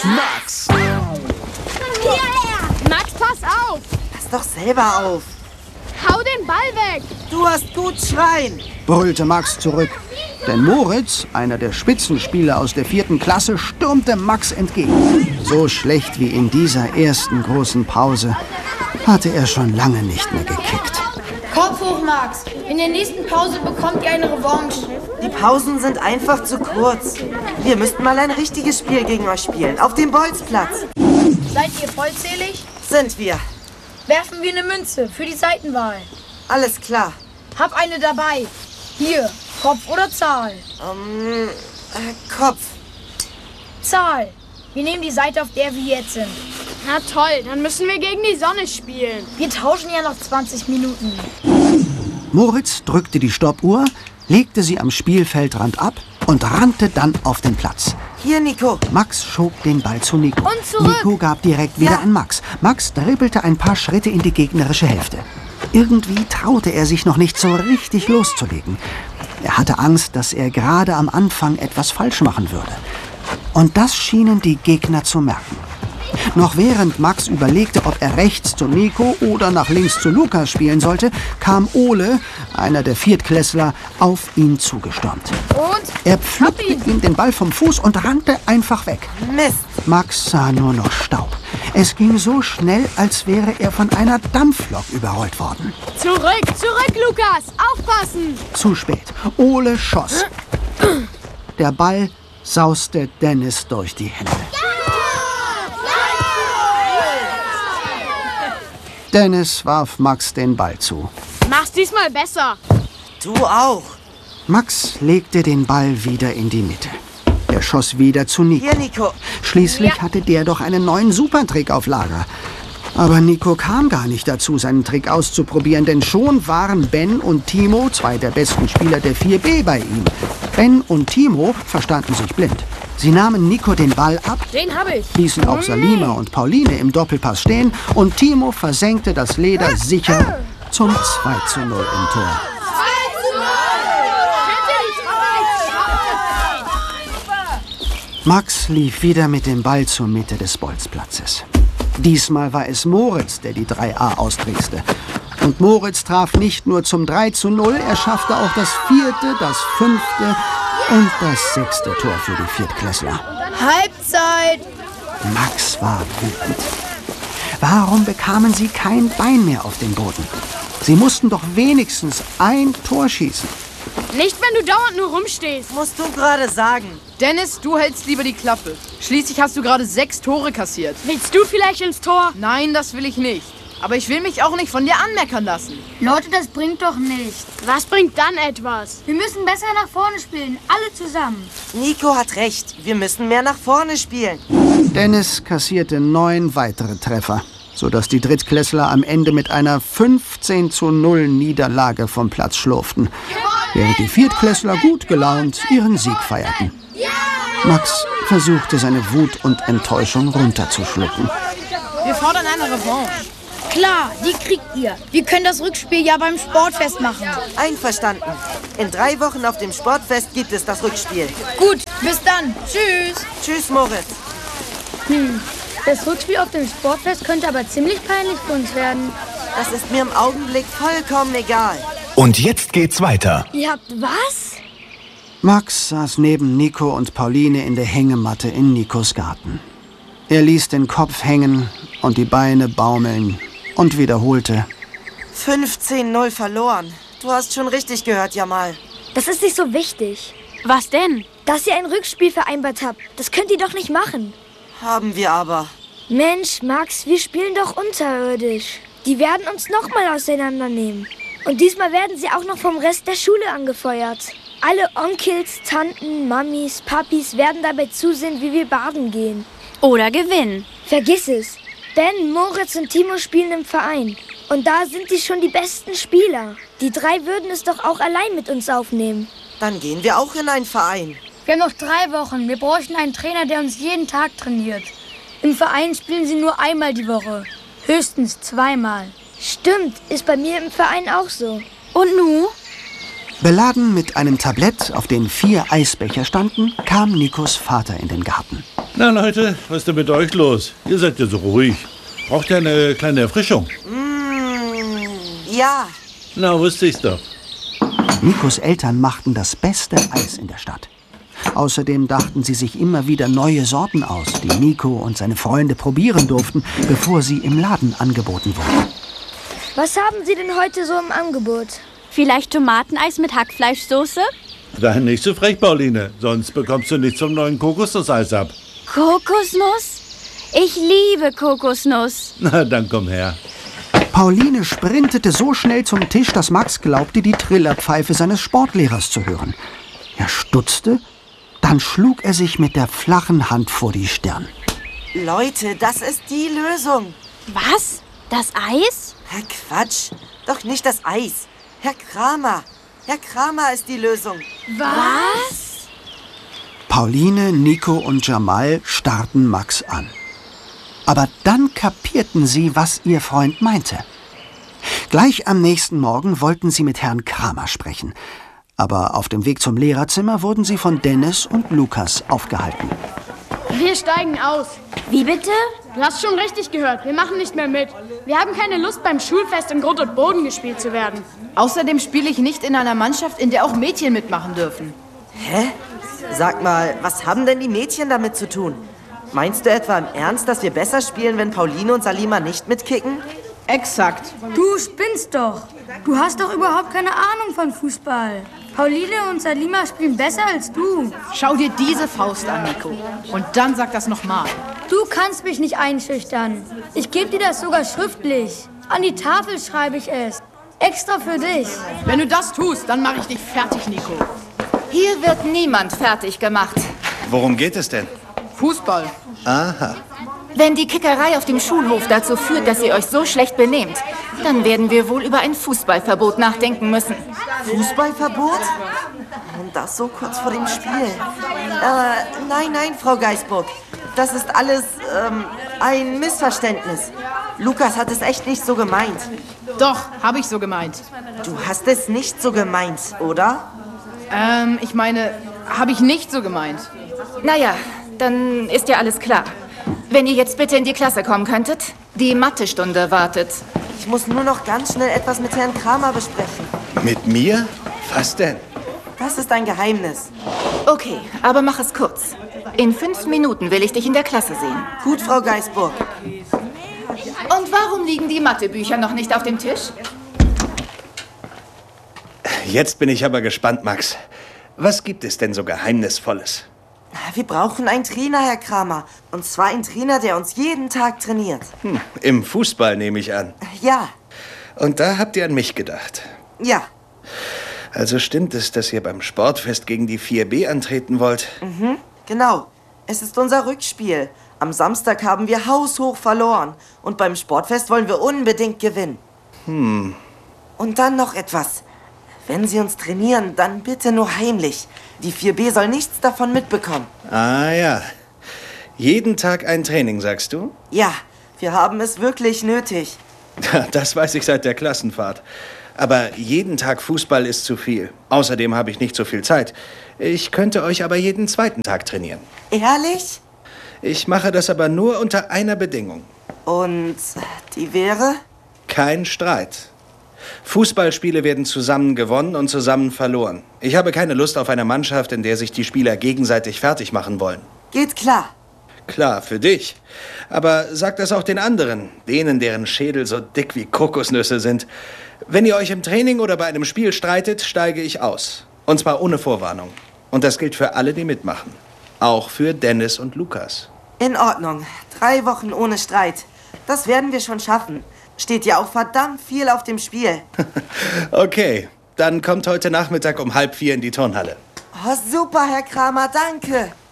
Max! Hierher! Max, pass auf! Pass doch selber auf. Hau den Ball weg! Du hast gut schreien. Brüllte Max zurück. Denn Moritz, einer der Spitzenspieler aus der 4. Klasse, stürmte Max entgegen. So schlecht wie in dieser ersten großen Pause hatte er schon lange nicht mehr gekickt. Kopf hoch, Max. In der nächsten Pause bekommt ihr eine Revanche. Die Pausen sind einfach zu kurz. Wir müssten mal ein richtiges Spiel gegen euch spielen. Auf dem Bolzplatz. Seid ihr vollzählig? Sind wir. Werfen wir eine Münze für die Seitenwahl. Alles klar. Hab eine dabei. Hier, Kopf oder Zahl? Kopf. Zahl. Wir nehmen die Seite, auf der wir jetzt sind. Na toll, dann müssen wir gegen die Sonne spielen. Wir tauschen ja noch 20 Minuten. Moritz drückte die Stoppuhr, legte sie am Spielfeldrand ab und rannte dann auf den Platz. Hier, Nico. Max schob den Ball zu Nico. Und zurück. Nico gab direkt wieder an Max. Max dribbelte ein paar Schritte in die gegnerische Hälfte. Irgendwie traute er sich noch nicht so richtig loszulegen. Er hatte Angst, dass er gerade am Anfang etwas falsch machen würde. Und das schienen die Gegner zu merken. Noch während Max überlegte, ob er rechts zu Nico oder nach links zu Lukas spielen sollte, kam Ole, einer der Viertklässler, auf ihn zugestürmt. Und? Er pflückte ihm den Ball vom Fuß und rannte einfach weg. Mist. Max sah nur noch Staub. Es ging so schnell, als wäre er von einer Dampflok überrollt worden. Zurück, Lukas! Aufpassen! Zu spät. Ole schoss. Der Ball sauste Dennis durch die Hände. Dennis warf Max den Ball zu. Mach's diesmal besser. Du auch. Max legte den Ball wieder in die Mitte. Er schoss wieder zu Nico. Hier, Nico. Schließlich hatte der doch einen neuen Supertrick auf Lager. Aber Nico kam gar nicht dazu, seinen Trick auszuprobieren, denn schon waren Ben und Timo, zwei der besten Spieler der 4B, bei ihm. Ben und Timo verstanden sich blind. Sie nahmen Nico den Ball ab, Den habe ich. ließen auch Salima und Pauline im Doppelpass stehen und Timo versenkte das Leder sicher zum 2:0 im Tor. Max lief wieder mit dem Ball zur Mitte des Bolzplatzes. Diesmal war es Moritz, der die 3A austrickste. Und Moritz traf nicht nur zum 3:0, er schaffte auch das 4., das 5. und das 6. Tor für die Viertklässler. Halbzeit. Max war wütend. Warum bekamen sie kein Bein mehr auf den Boden? Sie mussten doch wenigstens ein Tor schießen. Nicht, wenn du dauernd nur rumstehst. Musst du gerade sagen. Dennis, du hältst lieber die Klappe. Schließlich hast du gerade 6 Tore kassiert. Willst du vielleicht ins Tor? Nein, das will ich nicht. Aber ich will mich auch nicht von dir anmeckern lassen. Leute, das bringt doch nichts. Was bringt dann etwas? Wir müssen besser nach vorne spielen. Alle zusammen. Nico hat recht. Wir müssen mehr nach vorne spielen. Dennis kassierte 9 weitere Treffer, sodass die Drittklässler am Ende mit einer 15:0 Niederlage vom Platz schlurften, während die Viertklässler gut gelaunt ihren Sieg feierten. Max versuchte seine Wut und Enttäuschung runterzuschlucken. Wir fordern eine Revanche. Klar, die kriegt ihr. Wir können das Rückspiel ja beim Sportfest machen. Einverstanden. In 3 Wochen auf dem Sportfest gibt es das Rückspiel. Gut, bis dann. Tschüss. Tschüss, Moritz. Das Rückspiel auf dem Sportfest könnte aber ziemlich peinlich für uns werden. Das ist mir im Augenblick vollkommen egal. Und jetzt geht's weiter. Ihr habt was? Max saß neben Nico und Pauline in der Hängematte in Nikos Garten. Er ließ den Kopf hängen und die Beine baumeln und wiederholte: 15:0 verloren. Du hast schon richtig gehört, Jamal. Das ist nicht so wichtig. Was denn? Dass ihr ein Rückspiel vereinbart habt, das könnt ihr doch nicht machen. Haben wir aber. Mensch, Max, wir spielen doch unterirdisch. Die werden uns nochmal auseinandernehmen. Und diesmal werden sie auch noch vom Rest der Schule angefeuert. Alle Onkels, Tanten, Mamis, Papis werden dabei zusehen, wie wir baden gehen. Oder gewinnen. Vergiss es. Ben, Moritz und Timo spielen im Verein. Und da sind sie schon die besten Spieler. Die 3 würden es doch auch allein mit uns aufnehmen. Dann gehen wir auch in einen Verein. Wir haben noch 3 Wochen. Wir bräuchten einen Trainer, der uns jeden Tag trainiert. Im Verein spielen sie nur einmal die Woche. Höchstens 2-mal. Stimmt, ist bei mir im Verein auch so. Und nu? Beladen mit einem Tablett, auf dem 4 Eisbecher standen, kam Nikos Vater in den Garten. Na Leute, was ist denn mit euch los? Ihr seid ja so ruhig. Braucht ihr eine kleine Erfrischung? Ja. Na, wusste ich's doch. Nikos Eltern machten das beste Eis in der Stadt. Außerdem dachten sie sich immer wieder neue Sorten aus, die Nico und seine Freunde probieren durften, bevor sie im Laden angeboten wurden. Was haben Sie denn heute so im Angebot? Vielleicht Tomateneis mit Hackfleischsoße? Sei nicht so frech, Pauline, sonst bekommst du nichts vom neuen Kokosnusseis ab. Kokosnuss? Ich liebe Kokosnuss. Na, dann komm her. Pauline sprintete so schnell zum Tisch, dass Max glaubte, die Trillerpfeife seines Sportlehrers zu hören. Er stutzte, dann schlug er sich mit der flachen Hand vor die Stirn. Leute, das ist die Lösung. Was? Das Eis? Herr Quatsch, doch nicht das Eis. Herr Kramer. Herr Kramer ist die Lösung. Was? Pauline, Nico und Jamal starrten Max an. Aber dann kapierten sie, was ihr Freund meinte. Gleich am nächsten Morgen wollten sie mit Herrn Kramer sprechen. Aber auf dem Weg zum Lehrerzimmer wurden sie von Dennis und Lukas aufgehalten. Wir steigen aus. Wie bitte? Du hast schon richtig gehört. Wir machen nicht mehr mit. Wir haben keine Lust, beim Schulfest in Grund und Boden gespielt zu werden. Außerdem spiele ich nicht in einer Mannschaft, in der auch Mädchen mitmachen dürfen. Hä? Sag mal, was haben denn die Mädchen damit zu tun? Meinst du etwa im Ernst, dass wir besser spielen, wenn Pauline und Salima nicht mitkicken? Exakt. Du spinnst doch. Du hast doch überhaupt keine Ahnung von Fußball. Pauline und Salima spielen besser als du. Schau dir diese Faust an, Nico. Und dann sag das nochmal. Du kannst mich nicht einschüchtern. Ich gebe dir das sogar schriftlich. An die Tafel schreibe ich es. Extra für dich. Wenn du das tust, dann mache ich dich fertig, Nico. Hier wird niemand fertig gemacht. Worum geht es denn? Fußball. Aha. Wenn die Kickerei auf dem Schulhof dazu führt, dass ihr euch so schlecht benehmt, dann werden wir wohl über ein Fußballverbot nachdenken müssen. Fußballverbot? Und das so kurz vor dem Spiel. Nein, Frau Geisburg. Das ist alles, ein Missverständnis. Lukas hat es echt nicht so gemeint. Doch, habe ich so gemeint. Du hast es nicht so gemeint, oder? Ich meine, habe ich nicht so gemeint. Naja, dann ist ja alles klar. Wenn ihr jetzt bitte in die Klasse kommen könntet, die Mathestunde wartet. Ich muss nur noch ganz schnell etwas mit Herrn Kramer besprechen. Mit mir? Was denn? Das ist ein Geheimnis. Okay, aber mach es kurz. In 5 Minuten will ich dich in der Klasse sehen. Gut, Frau Geisburg. Und warum liegen die Mathebücher noch nicht auf dem Tisch? Jetzt bin ich aber gespannt, Max. Was gibt es denn so Geheimnisvolles? Wir brauchen einen Trainer, Herr Kramer. Und zwar einen Trainer, der uns jeden Tag trainiert. Im Fußball nehme ich an. Ja. Und da habt ihr an mich gedacht. Ja. Also stimmt es, dass ihr beim Sportfest gegen die 4B antreten wollt? Genau. Es ist unser Rückspiel. Am Samstag haben wir haushoch verloren. Und beim Sportfest wollen wir unbedingt gewinnen. Und dann noch etwas. Wenn Sie uns trainieren, dann bitte nur heimlich. Die 4B soll nichts davon mitbekommen. Ah ja. Jeden Tag ein Training, sagst du? Ja, wir haben es wirklich nötig. Das weiß ich seit der Klassenfahrt. Aber jeden Tag Fußball ist zu viel. Außerdem habe ich nicht so viel Zeit. Ich könnte euch aber jeden zweiten Tag trainieren. Ehrlich? Ich mache das aber nur unter einer Bedingung. Und die wäre? Kein Streit. Fußballspiele werden zusammen gewonnen und zusammen verloren. Ich habe keine Lust auf eine Mannschaft, in der sich die Spieler gegenseitig fertig machen wollen. Geht klar. Klar, für dich. Aber sag das auch den anderen, denen, deren Schädel so dick wie Kokosnüsse sind. Wenn ihr euch im Training oder bei einem Spiel streitet, steige ich aus. Und zwar ohne Vorwarnung. Und das gilt für alle, die mitmachen. Auch für Dennis und Lukas. In Ordnung. 3 Wochen ohne Streit. Das werden wir schon schaffen. Steht ja auch verdammt viel auf dem Spiel. Okay, dann kommt heute Nachmittag um 3:30 in die Turnhalle. Oh, super, Herr Kramer, danke.